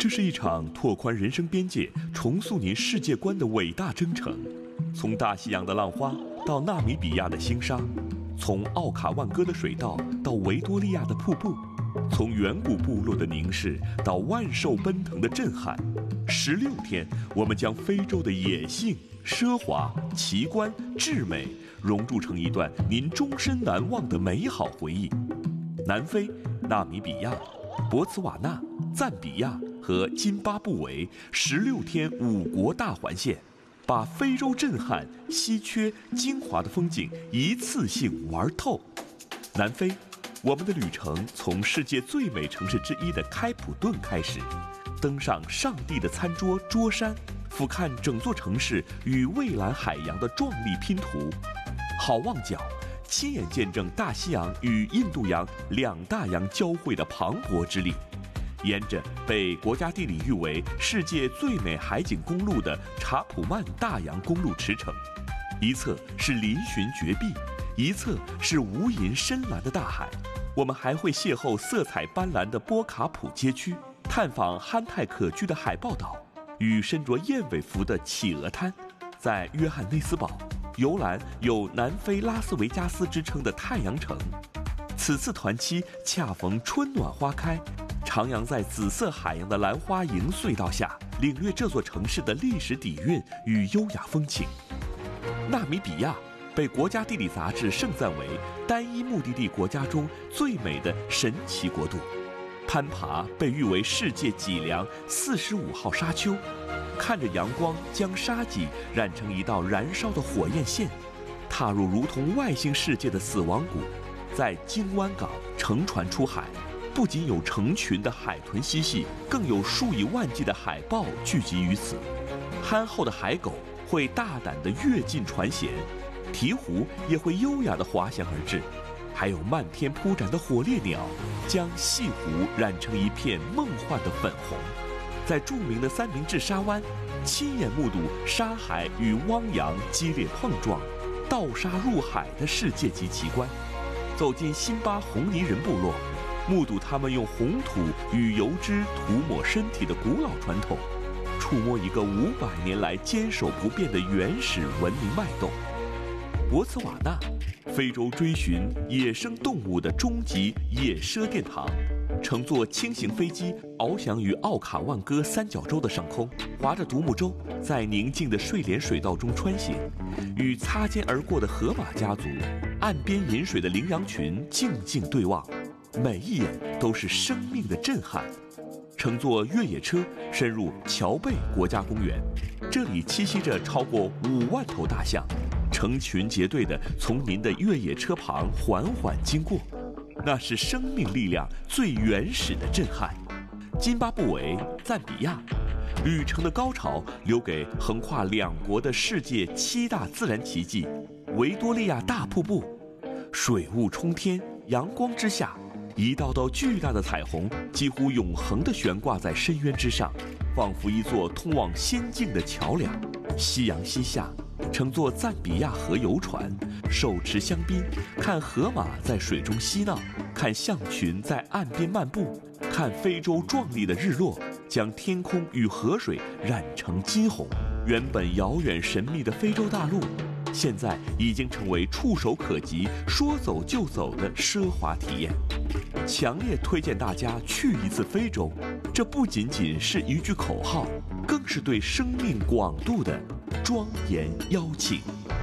这是一场拓宽人生边界、重塑您世界观的伟大征程。从大西洋的浪花到纳米比亚的星沙，从奥卡万戈的水道到维多利亚的瀑布，从远古部落的凝视到万兽奔腾的震撼。16天，我们将非洲的野性、奢华、奇观、至美融铸成一段您终身难忘的美好回忆。南非、纳米比亚、博茨瓦纳、赞比亚和津巴布韦16天5国大环线，把非洲震撼、稀缺、精华的风景一次性玩透。南非，我们的旅程从世界最美城市之一的开普敦开始，登上上帝的餐桌桌山，俯瞰整座城市与蔚蓝海洋的壮丽拼图。好望角，亲眼见证大西洋与印度洋两大洋交汇的磅礴之力。沿着被国家地理誉为世界最美海景公路的查普曼大洋公路驰骋，一侧是嶙峋绝壁，一侧是无垠深蓝的大海。我们还会邂逅色彩斑斓的波卡普街区，探访憨态可掬的海豹岛与身着燕尾服的企鹅滩。在约翰内斯堡游览有南非拉斯维加斯之称的太阳城。此次团期恰逢春暖花开，徜徉在紫色海洋的兰花楹隧道下，领略这座城市的历史底蕴与优雅风情。纳米比亚被国家地理杂志盛赞为单一目的地国家中最美的神奇国度。攀爬被誉为世界脊梁45号沙丘，看着阳光将沙脊染成一道燃烧的火焰线，踏入如同外星世界的死亡谷。在金湾港乘船出海，不仅有成群的海豚嬉戏，更有数以万计的海豹聚集于此。憨厚的海狗会大胆地跃进船舷，鹈鹕也会优雅地滑翔而至，还有漫天铺展的火烈鸟，将西湖染成一片梦幻的粉红。在著名的三明治沙湾，亲眼目睹沙海与汪洋激烈碰撞，盗沙入海的世界级奇观。走进辛巴红泥人部落，目睹他们用红土与油脂涂抹身体的古老传统，触摸一个500年来坚守不变的原始文明脉动。博茨瓦纳，非洲追寻野生动物的终极野奢殿堂，乘坐轻型飞机翱翔于奥卡万戈三角洲的上空，划着独木舟在宁静的睡莲水道中穿行，与擦肩而过的河马家族、岸边饮水的羚羊群静静对望，每一眼都是生命的震撼。乘坐越野车深入乔贝国家公园，这里栖息着超过5万头大象，成群结队地从您的越野车旁缓缓经过，那是生命力量最原始的震撼。津巴布韦、赞比亚，旅程的高潮留给横跨2国的世界7大自然奇迹——维多利亚大瀑布。水雾冲天，阳光之下，一道道巨大的彩虹几乎永恒地悬挂在深渊之上，仿佛一座通往仙境的桥梁。夕阳西下，乘坐赞比亚河游船，手持香槟，看河马在水中嬉闹，看象群在岸边漫步，看非洲壮丽的日落，将天空与河水染成金红。原本遥远神秘的非洲大陆，现在已经成为触手可及、说走就走的奢华体验。强烈推荐大家去一次非洲，这不仅仅是一句口号，更是对生命广度的庄严邀请。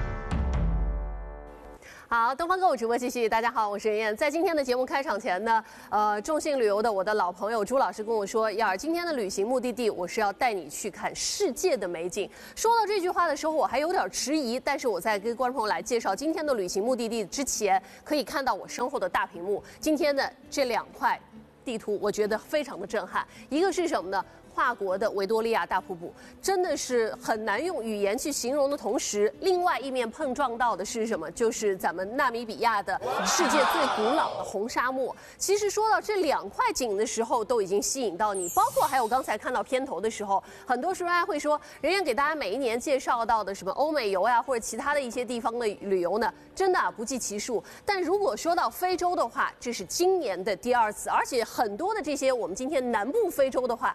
好，东方购物直播继续。大家好，我是任燕。在今天的节目开场前呢，众信旅游的我的老朋友朱老师跟我说，燕儿，今天的旅行目的地我是要带你去看世界的美景。说到这句话的时候，我还有点迟疑，但是我在跟观众朋友来介绍今天的旅行目的地之前，可以看到我身后的大屏幕，今天的这2块地图，我觉得非常的震撼。一个是什么呢？法国的维多利亚大瀑布真的是很难用语言去形容的同时，另外一面碰撞到的是什么？就是咱们纳米比亚的世界最古老的红沙漠。其实说到这2块景的时候，都已经吸引到你，包括还有刚才看到片头的时候，很多时候还会说，人家给大家每一年介绍到的什么欧美游呀，或者其他的一些地方的旅游呢，真的不计其数。但如果说到非洲的话，这是今年的第2次，而且很多的这些我们今天南部非洲的话，今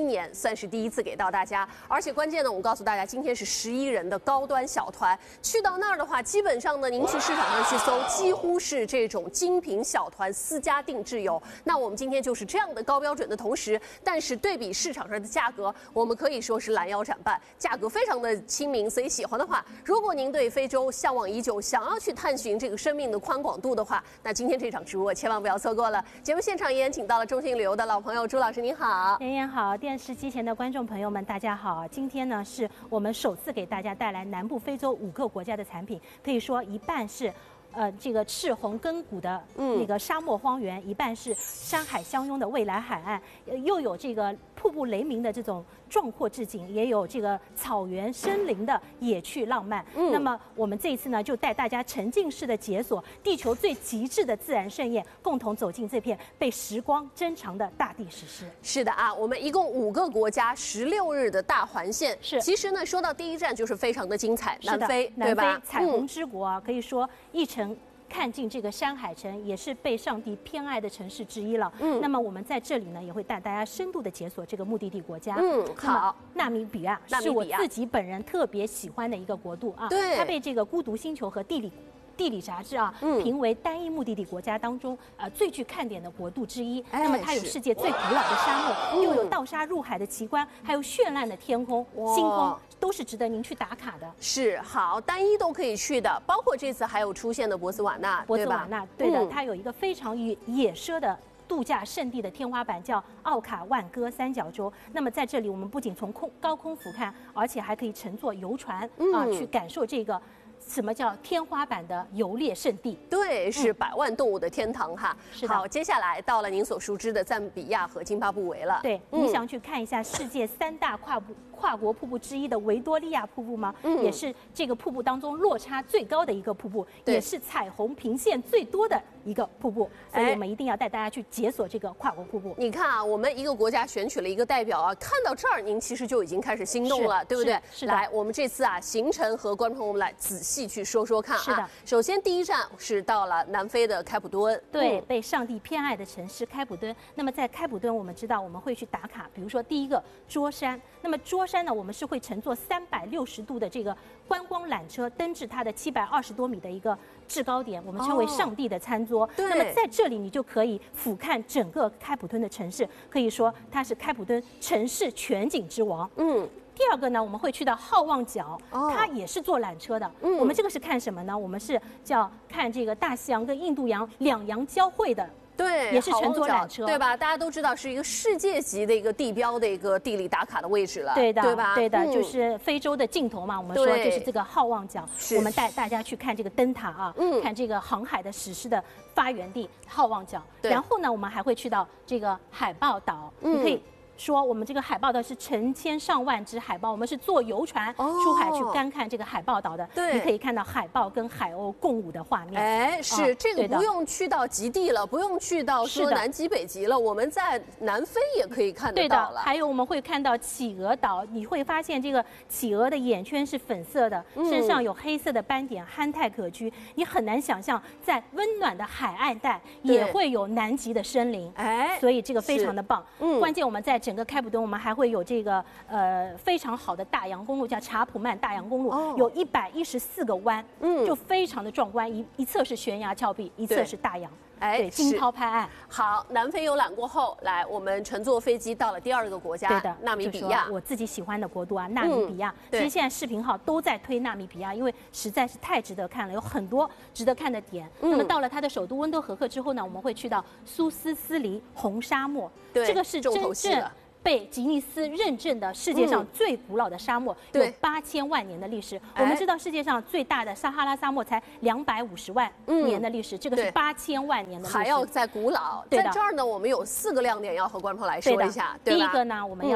今年算是第一次给到大家。而且关键呢，我告诉大家，今天是11人的高端小团，去到那儿的话，基本上呢，您去市场上去搜，几乎是这种精品小团私家定制游。那我们今天就是这样的高标准的同时，但是对比市场上的价格，我们可以说是拦腰斩半，价格非常的亲民。所以喜欢的话，如果您对非洲向往已久，想要去探寻这个生命的宽广度的话，那今天这场直播千万不要错过了。节目现场依然请到了中信旅游的老朋友朱老师，您好。 妍妍好，电视机前的观众朋友们，大家好。今天呢，是我们首次给大家带来南部非洲5个国家的产品，可以说一半是。这个赤红亘古的那个沙漠荒原，一半是山海相拥的蔚蓝海岸，又有这个瀑布雷鸣的这种壮阔之景，也有这个草原森林的野趣浪漫。那么我们这一次呢，就带大家沉浸式的解锁地球最极致的自然盛宴，共同走进这片被时光珍藏的大地史诗。 是的啊，我们一共5个国家16日的大环线。 是， 其实呢，说到第一站就是非常的精彩，南非， 对吧？ 南非彩虹之国啊，可以说一程。看尽这个山海城，也是被上帝偏爱的城市之一了。那么我们在这里呢，也会带大家深度的解锁这个目的地国家。 好， 纳米比亚是我自己本人特别喜欢的一个国度啊。 对， 它被这个孤独星球和地理杂志啊，评为单一目的地国家当中最具看点的国度之一。那么它有世界最古老的沙漠，又有盗沙入海的奇观，还有绚烂的天空、星空，都是值得您去打卡的。 是，好，单一都可以去的，包括这次还有出现的博斯瓦纳， 对的，它有一个非常野奢的度假胜地的天花板，叫奥卡万戈三角洲。那么在这里，我们不仅从高空俯瞰，而且还可以乘坐游船去感受这个。什么叫天花板的游猎圣地？ 对，是100万动物的天堂哈。 是的。 好，接下来到了您所熟知的赞比亚和津巴布韦了。 对，你想去看一下世界3大跨国瀑布之一的维多利亚瀑布吗？也是这个瀑布当中落差最高的一个瀑布，也是彩虹频线最多的一个瀑布。所以我们一定要带大家去解锁这个跨国瀑布。 你看啊，我们一个国家选取了一个代表啊，看到这儿您其实就已经开始心动了，对不对？ 是的。 来，我们这次啊行程和观众朋友们来仔细去说说看啊。 是的。 首先第一站是到了南非的开普敦， 对，被上帝偏爱的城市开普敦。那么在开普敦，我们知道我们会去打卡，比如说第一个桌山。那么桌山呢，我们是会乘坐360度的这个观光缆车登至它的720多米的一个制高点，我们称为上帝的餐桌。那么在这里你就可以俯瞰整个开普敦的城市，可以说它是开普敦城市全景之王。第二个呢，我们会去到好望角，它也是坐缆车的。我们这个是看什么呢？我们是叫看这个大西洋跟印度洋两洋交汇的。对，也是乘坐缆车， 对吧？大家都知道是一个世界级的一个地标的一个地理打卡的位置了， 对的， 对吧？ 对的，就是非洲的尽头嘛。我们说就是这个好望角，我们带大家去看这个灯塔啊，看这个航海的史诗的发源地好望角。然后呢，我们还会去到这个海豹岛，你可以。说我们这个海豹岛是成千上万只海豹，我们是坐游船出海去观看这个海豹岛的。对，你可以看到海豹跟海鸥共舞的画面。 哎，是这个不用去到极地了，不用去到说南极北极了，我们在南非也可以看得到了。 对的，还有我们会看到企鹅岛，你会发现这个企鹅的眼圈是粉色的，身上有黑色的斑点，憨态可掬。你很难想象，在温暖的海岸带也会有南极的森林。哎，所以这个非常的棒。关键我们在整个开普敦，我们还会有这个非常好的大洋公路，叫查普曼大洋公路，有114个弯，就非常的壮观，一侧是悬崖峭壁，一侧是大洋。对，惊涛拍岸。 好，南非游览过后，来我们乘坐飞机到了第2个国家， 对的， 纳米比亚。 我自己喜欢的国度啊，纳米比亚。其实现在视频号都在推纳米比亚，因为实在是太值得看了，有很多值得看的点。那么到了它的首都温多和克之后呢，我们会去到苏斯斯黎红沙漠，这个是真正被吉尼斯认证的世界上最古老的沙漠，有8000万年的历史。我们知道世界上最大的撒哈拉沙漠才250万年的历史，这个是8000万年的历史， 还要再古老。在这儿呢，我们有4个亮点要和观众来说一下。 第一个呢，我们要